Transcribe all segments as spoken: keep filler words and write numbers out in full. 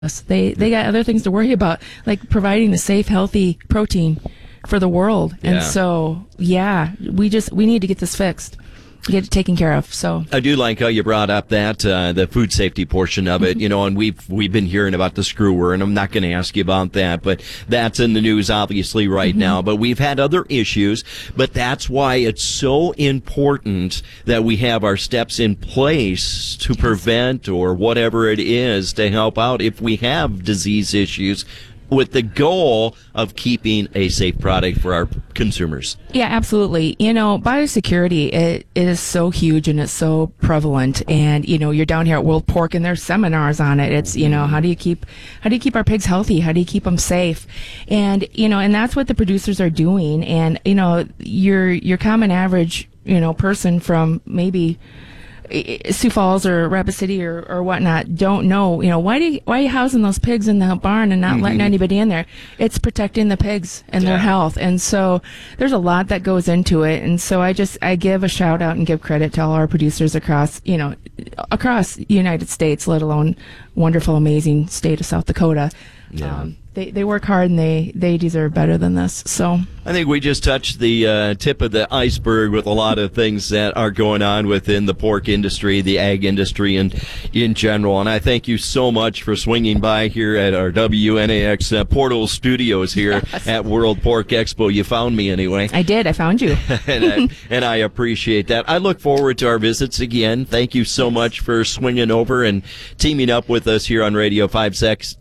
They they got other things to worry about, like providing the safe, healthy protein for the world. And Yeah. so, yeah, we just we need to get this fixed, get it taken care of. So I do like how you brought up that uh, the food safety portion of it, you know, and we've we've been hearing about the screwer, and I'm not going to ask you about that, but that's in the news obviously right now. But we've had other issues, but that's why it's so important that we have our steps in place to prevent or whatever it is to help out if we have disease issues, with the goal of keeping a safe product for our consumers. yeah, absolutely. You know, biosecurity, it, it is so huge and it's so prevalent. And, you know, you're down here at World Pork and there's seminars on it. It's, you know, how do you keep, how do you keep our pigs healthy? How do you keep them safe? And, you know, and that's what the producers are doing. And, you know, your, your common average, you know, person from maybe Sioux Falls or Rapid City or, or whatnot don't know, you know, why do you, why are you housing those pigs in the barn and not Mm-hmm. letting anybody in there? It's protecting the pigs and their Yeah. health. And so there's a lot that goes into it. And so I just, I give a shout out and give credit to all our producers across, you know, across the United States, let alone wonderful, amazing state of South Dakota. Yeah. Um, they, they work hard and they, they deserve better than this. So I think we just touched the uh, tip of the iceberg with a lot of things that are going on within the pork industry, the ag industry, and in general. And I thank you so much for swinging by here at our W N A X uh, Portal Studios here Yes. at World Pork Expo. You found me anyway. I did. I found you. and, I, and I appreciate that. I look forward to our visits again. Thank you so much for swinging over and teaming up with us here on Radio five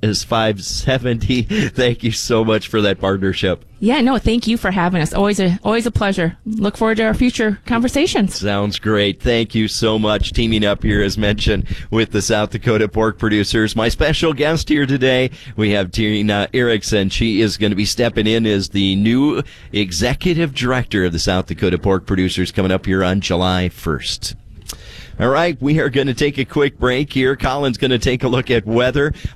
seventy. Thank you so much for that partnership. Yeah, no, thank you for having us. Always a always a pleasure. Look forward to our future conversations. Sounds great. Thank you so much. Teaming up here, as mentioned, with the South Dakota pork producers. My special guest here today, we have Tina Erickson. She is going to be stepping in as the new executive director of the South Dakota pork producers coming up here on July first. All right, we are going to take a quick break here. Colin's going to take a look at weather.